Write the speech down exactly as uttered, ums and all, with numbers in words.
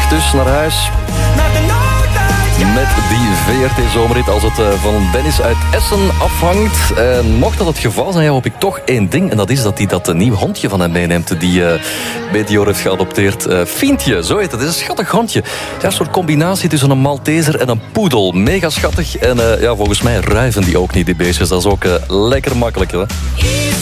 dus naar huis met die V R T-zomerrit als het uh, van Dennis uit Essen afhangt. Uh, mocht dat het geval zijn, ja, hoop ik toch één ding. En dat is dat hij dat uh, nieuw hondje van hem meeneemt. Die uh, Meteor heeft geadopteerd. Uh, Fientje, zo heet het. Het is een schattig hondje. Ja, een soort combinatie tussen een Malteser en een poedel. Mega schattig. En uh, ja, volgens mij ruiven die ook niet, die beestjes. Dat is ook uh, lekker makkelijk, hè.